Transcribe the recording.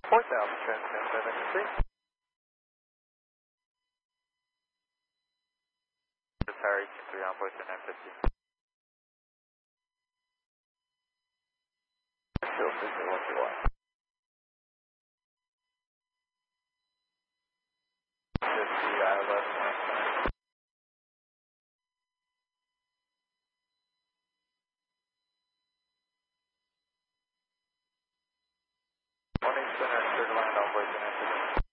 4000, transmit 783. Tower 3 on voice at 950. Still 6121. 50 ILS 1 center, clear to land on voice at 950.